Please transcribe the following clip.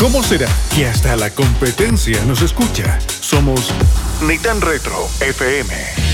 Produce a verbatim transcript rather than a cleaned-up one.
¿Cómo será que hasta la competencia nos escucha? Somos Ni Tan Retro F M.